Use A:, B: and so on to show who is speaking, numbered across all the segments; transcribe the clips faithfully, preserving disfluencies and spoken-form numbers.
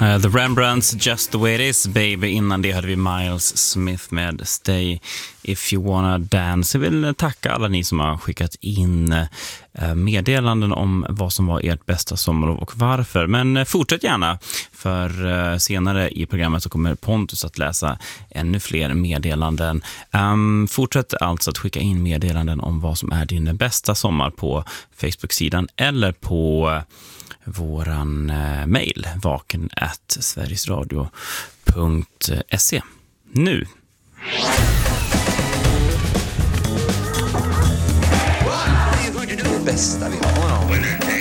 A: Uh, The Rembrandts, Just the way it is, baby. Innan det hade vi Miles Smith med Stay if you wanna dance. Jag vill tacka alla ni som har skickat in uh, meddelanden om vad som var ert bästa sommarlov och varför. Men uh, fortsätt gärna, för uh, senare i programmet så kommer Pontus att läsa ännu fler meddelanden. Um, fortsätt alltså att skicka in meddelanden om vad som är din bästa sommar på Facebook-sidan eller på uh, våran eh, mail vaken at sverigesradio punkt se. Nu.
B: Det bästa vi har.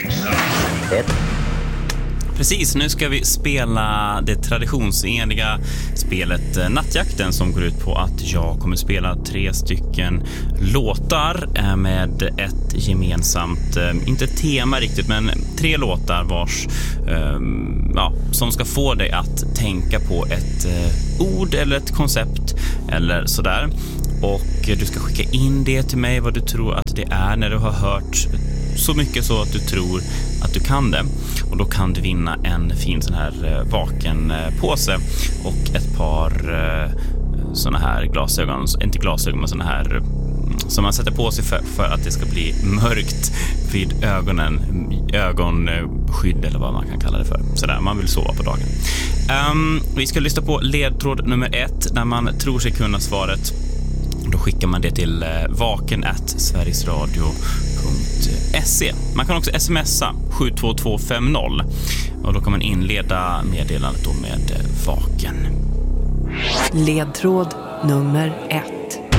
A: Precis, nu ska vi spela det traditionsenliga spelet Nattjakten, som går ut på att jag kommer spela tre stycken låtar med ett gemensamt, inte tema riktigt, men tre låtar vars, ja, som ska få dig att tänka på ett ord eller ett koncept eller sådär. Och du ska skicka in det till mig, vad du tror att det är när du har hört så mycket så att du tror att du kan det. Och då kan du vinna en fin sån här vaken påse och ett par såna här glasögon, inte glasögon men såna här som man sätter på sig för, för att det ska bli mörkt vid ögonen, ögonskydd eller vad man kan kalla det för. Sådär, man vill sova på dagen. Um, vi ska lyssna på ledtråd nummer ett. När man tror sig kunna svaret, då skickar man det till vaken at sverigesradio punkt se. Man kan också smsa sju två två fem noll och då kan man inleda meddelandet då med vaken.
C: Ledtråd nummer ett.